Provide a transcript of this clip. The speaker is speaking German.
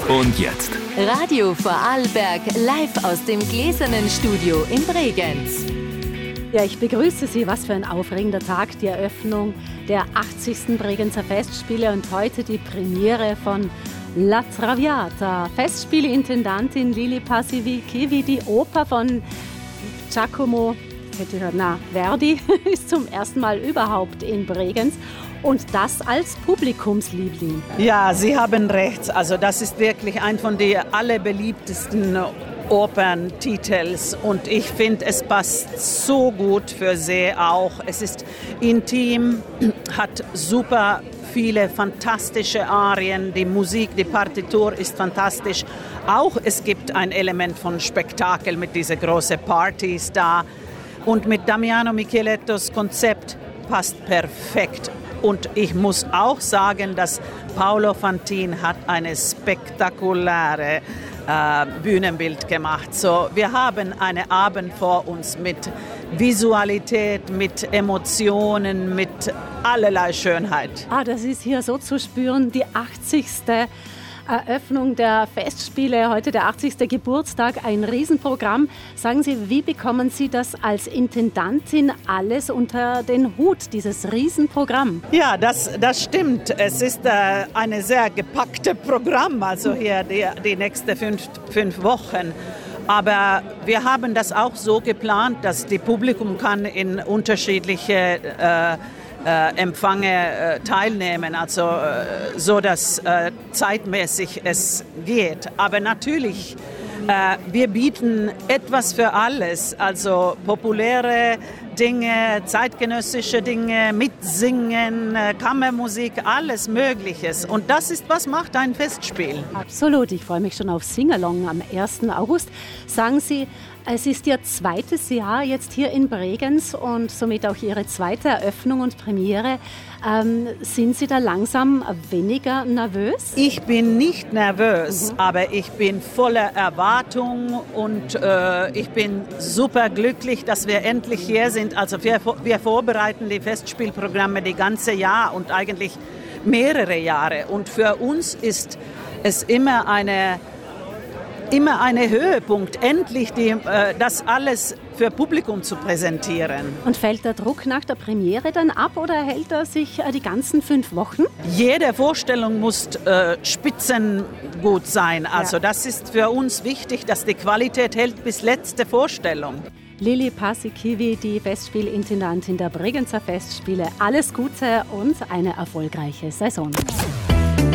Und jetzt Radio Vorarlberg live aus dem Gläsernen Studio in Bregenz. Ja, ich begrüße Sie. Was für ein aufregender Tag, die Eröffnung der 80. Bregenzer Festspiele und heute die Premiere von La Traviata. Festspieleintendantin Lili Paasikivi, die Oper von Giacomo Verdi ist zum ersten Mal überhaupt in Bregenz. Und das als Publikumsliebling. Ja, Sie haben recht. Also das ist wirklich ein von den allerbeliebtesten Operntitels. Und ich finde, es passt so gut für Sie auch. Es ist intim, hat super viele fantastische Arien. Die Musik, die Partitur ist fantastisch. Auch es gibt ein Element von Spektakel mit diesen großen Partys da. Und mit Damiano Michelettos Konzept passt perfekt. Und ich muss auch sagen, dass Paolo Fantin hat eine spektakuläre Bühnenbild gemacht. So, wir haben einen Abend vor uns mit Visualität, mit Emotionen, mit allerlei Schönheit. Das ist hier so zu spüren, die 80. Eröffnung der Festspiele, heute der 80. Geburtstag, ein Riesenprogramm. Sagen Sie, wie bekommen Sie das als Intendantin alles unter den Hut, dieses Riesenprogramm? Ja, das stimmt. Es ist ein sehr gepacktes Programm, also hier die nächsten fünf Wochen. Aber wir haben das auch so geplant, dass die Publikum kann in unterschiedliche Empfange teilnehmen, also so dass zeitmäßig es geht. Aber natürlich, wir bieten etwas für alles, also populäre Dinge, zeitgenössische Dinge, Mitsingen, Kammermusik, alles Mögliches. Und das ist, was macht ein Festspiel. Absolut, ich freue mich schon auf Singalong am 1. August. Sagen Sie, es ist Ihr zweites Jahr jetzt hier in Bregenz und somit auch Ihre zweite Eröffnung und Premiere. Sind Sie da langsam weniger nervös? Ich bin nicht nervös, aber ich bin voller Erwartung und ich bin super glücklich, dass wir endlich hier sind. Also wir vorbereiten die Festspielprogramme die ganze Jahr und eigentlich mehrere Jahre. Und für uns ist es immer eine Höhepunkt, endlich das alles für Publikum zu präsentieren. Und fällt der Druck nach der Premiere dann ab oder hält er sich die ganzen 5 Wochen? Jede Vorstellung muss spitzengut sein. Also das ist für uns wichtig, dass die Qualität hält bis letzte Vorstellung. Lili Paasikivi, die Festspielintendantin der Bregenzer Festspiele. Alles Gute und eine erfolgreiche Saison.